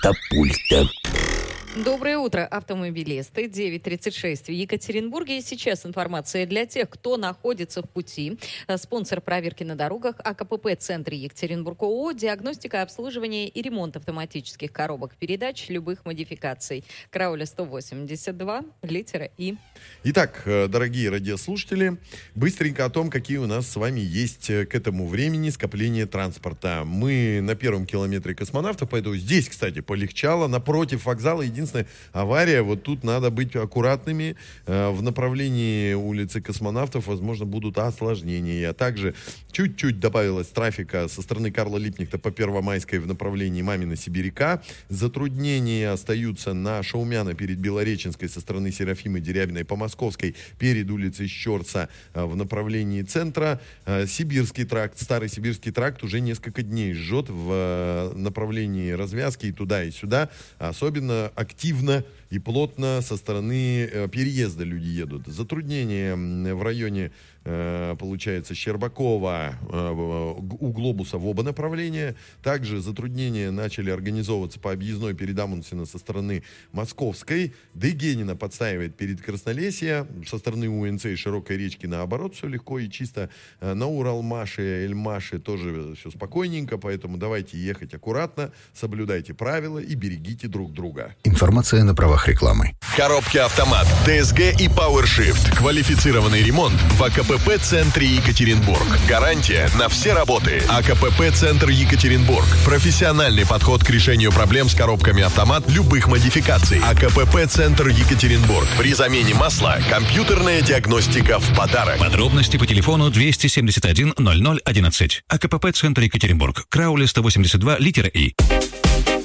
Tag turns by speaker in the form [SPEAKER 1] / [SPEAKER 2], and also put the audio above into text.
[SPEAKER 1] Катапульта.
[SPEAKER 2] Доброе утро, автомобилисты. 9:36 в Екатеринбурге. И сейчас информация для тех, кто находится в пути. Спонсор проверки на дорогах АКПП-центр Екатеринбург ООО. Диагностика, обслуживание и ремонт автоматических коробок передач любых модификаций. Крауля 182, литера И.
[SPEAKER 3] Итак, дорогие радиослушатели, быстренько о том, какие у нас с вами есть к этому времени скопления транспорта. Мы на первом километре Космонавтов, поэтому здесь, кстати, полегчало. Напротив вокзала единственная авария. Вот тут надо быть аккуратными. В направлении улицы Космонавтов, возможно, будут осложнения. А также чуть-чуть добавилось трафика со стороны Карла Липкнехта по Первомайской в направлении Мамино-Сибиряка. Затруднения остаются на Шаумяна перед Белореченской со стороны Серафимы Дерябиной по Московской перед улицей Щорса в направлении центра. Сибирский тракт, старый Сибирский тракт уже несколько дней жжет в направлении развязки и туда, и сюда. Особенно активно и плотно со стороны переезда люди едут. Затруднения в районе, получается, Щербакова у Глобуса в оба направления. Также затруднения начали организовываться по объездной перед Амундсена со стороны Московской. Дегенина подстаивает перед Краснолесье. Со стороны УНЦ и Широкой речки наоборот все легко и чисто. На Уралмаше, Эльмаше тоже все спокойненько. Поэтому давайте ехать аккуратно, соблюдайте правила и берегите друг друга.
[SPEAKER 1] Информация на правах рекламы.
[SPEAKER 4] Коробки «Автомат», ДСГ и PowerShift. Квалифицированный ремонт в АКПП-центре Екатеринбург. Гарантия на все работы. АКПП-центр Екатеринбург. Профессиональный подход к решению проблем с коробками «Автомат» любых модификаций. АКПП-центр Екатеринбург. При замене масла компьютерная диагностика в подарок.
[SPEAKER 5] Подробности по телефону 271 00 11. АКПП-центр Екатеринбург. Крауля 182, литера И.